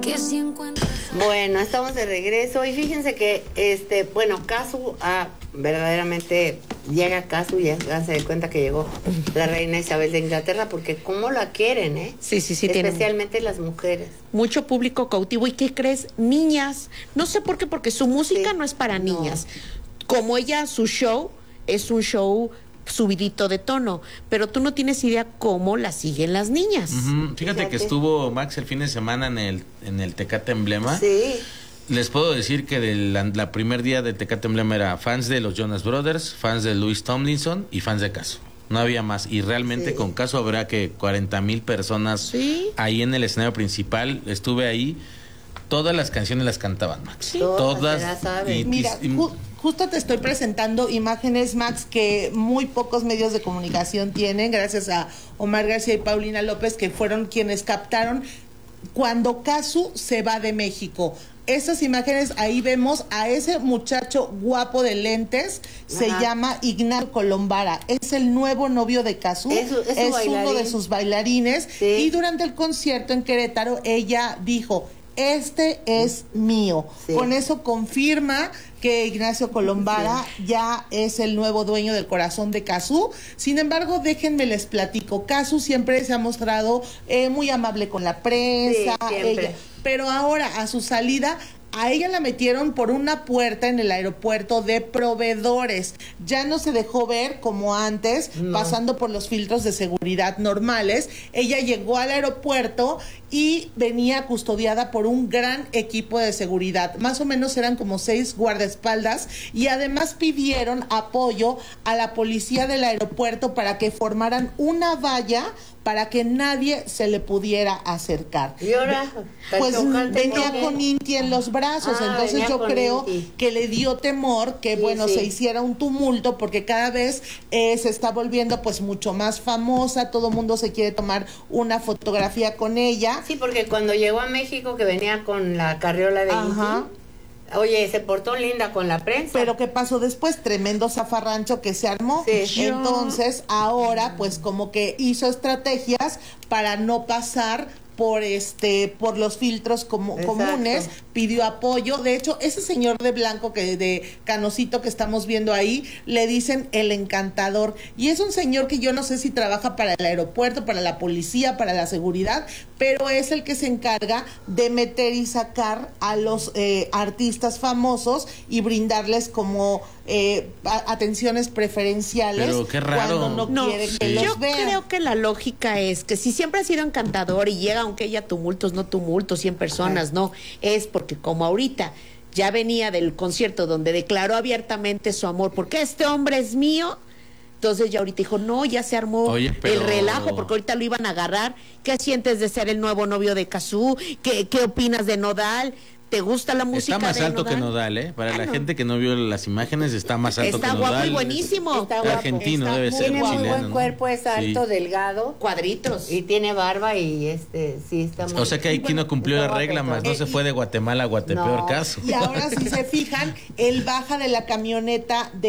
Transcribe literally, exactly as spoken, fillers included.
que si encuentras... Bueno, estamos de regreso y fíjense que, este, bueno, Casu, ah, verdaderamente llega Casu y ya se da cuenta que llegó la reina Isabel de Inglaterra, porque cómo la quieren, ¿eh? Sí, sí, sí. Especialmente las mujeres. Mucho público cautivo. ¿Y qué crees? Niñas. No sé por qué, porque su música sí. no es para niñas. No. Como ella, su show es un show subidito de tono, pero tú no tienes idea cómo la siguen las niñas. Uh-huh. Fíjate, Fíjate que estuvo Max el fin de semana en el en el Tecate Emblema. Sí. Les puedo decir que de la, la primer día del Tecate Emblema era fans de los Jonas Brothers, fans de Louis Tomlinson y fans de Casu. No había más. Y realmente sí. con Casu habrá que cuarenta mil personas ¿Sí? ahí en el escenario principal. Estuve ahí. Todas las canciones las cantaban Max. Sí. Todas. Y, Mira, y, ju justo te estoy presentando imágenes, Max, que muy pocos medios de comunicación tienen, gracias a Omar García y Paulina López, que fueron quienes captaron cuando Casu se va de México. Esas imágenes, ahí vemos a ese muchacho guapo de lentes, Ajá. se llama Ignacio Colombara, es el nuevo novio de Casu, es, es, es uno de sus bailarines, sí. y durante el concierto en Querétaro, ella dijo, este es mío. Sí. Con eso confirma que Ignacio Colombara sí. ya es el nuevo dueño del corazón de Casu. Sin embargo, déjenme les platico. Casu siempre se ha mostrado eh, muy amable con la prensa, sí, ella, pero ahora a su salida a ella la metieron por una puerta en el aeropuerto de proveedores. Ya no se dejó ver como antes, no. pasando por los filtros de seguridad normales. Ella llegó al aeropuerto y venía custodiada por un gran equipo de seguridad. Más o menos eran como seis guardaespaldas y además pidieron apoyo a la policía del aeropuerto para que formaran una valla para que nadie se le pudiera acercar. ¿Y ahora? Pues venía con Inti en los brazos, ah, entonces yo creo Inti. que le dio temor que, sí, bueno, sí. se hiciera un tumulto, porque cada vez eh, se está volviendo pues mucho más famosa, todo el mundo se quiere tomar una fotografía con ella. Sí, porque cuando llegó a México, que venía con la carriola de Inti, oye, se portó linda con la prensa. Pero ¿qué pasó después? Tremendo zafarrancho que se armó. Sí. Entonces, ahora, pues como que hizo estrategias para no pasar por este por los filtros como, comunes, pidió apoyo. De hecho, ese señor de blanco, que de canosito que estamos viendo ahí, le dicen el encantador, y es un señor que yo no sé si trabaja para el aeropuerto, para la policía, para la seguridad, pero es el que se encarga de meter y sacar a los eh, artistas famosos y brindarles como eh, atenciones preferenciales. Pero qué raro. Cuando no, no quiere que sí. los Yo vean. creo que la lógica es que si siempre ha sido encantador y llega, aunque haya tumultos, no tumultos, cien personas, Ay. no, es porque como ahorita ya venía del concierto donde declaró abiertamente su amor, porque este hombre es mío, entonces ya ahorita dijo, no, ya se armó Oye, pero... el relajo, porque ahorita lo iban a agarrar. ¿Qué sientes de ser el nuevo novio de Casu? ¿Qué, qué opinas de Nodal? ¿Te gusta la música? Está más de alto Nodal? que Nodal, ¿eh? Para Claro. la gente que no vio las imágenes, está más alto está que Nodal. Está guapo y buenísimo. Está guapo. Argentino está debe ser Tiene chileno, muy buen ¿no? cuerpo, es alto, sí. delgado. Cuadritos. Y tiene barba y este, sí, está muy... O sea que aquí no cumplió la regla, más no eh, se fue de Guatemala a Guatepeor, no. Caso. Y ahora si se fijan, él baja de la camioneta de